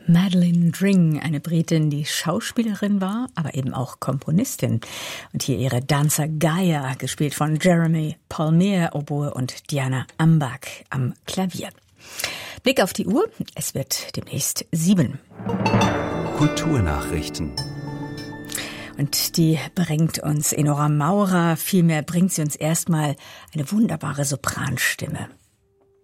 Madeleine Dring, eine Britin, die Schauspielerin war, aber eben auch Komponistin. Und hier ihre Dancer Gaia, gespielt von Jeremy Palmier, Oboe und Diana Ambach am Klavier. Blick auf die Uhr, es wird demnächst 7. Kulturnachrichten. Und die bringt uns Enora Maurer, vielmehr bringt sie uns erstmal eine wunderbare Sopranstimme.